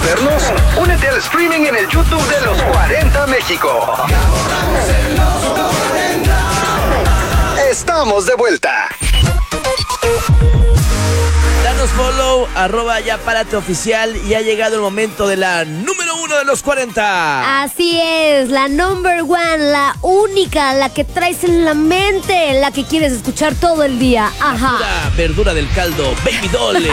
conocernos? Únete al streaming en el YouTube de Los 40 México. Estamos de vuelta. Danos follow, @yapárate_oficial, y ha llegado el momento de la número 1 de los 40. Así es, la number one, la única, la que traes en la mente, la que quieres escuchar todo el día. Ajá. La verdura del caldo, Baby Doll.